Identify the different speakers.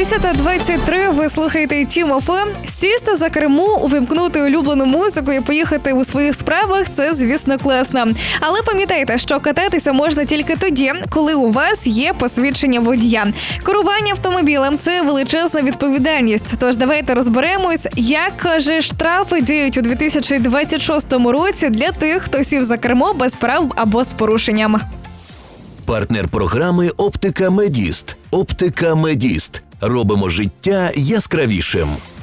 Speaker 1: 10:23, ви слухаєте Тім ФМ. Сісти за кермо, увімкнути улюблену музику і поїхати у своїх справах – це, звісно, класно. Але пам'ятайте, що кататися можна тільки тоді, коли у вас є посвідчення водія. Керування автомобілем – це величезна відповідальність. Тож давайте розберемось, як же штрафи діють у 2026 році для тих, хто сів за кермо без прав або з порушенням.
Speaker 2: Партнер програми «Оптика Медіст». «Оптика Медіст». Робимо життя яскравішим.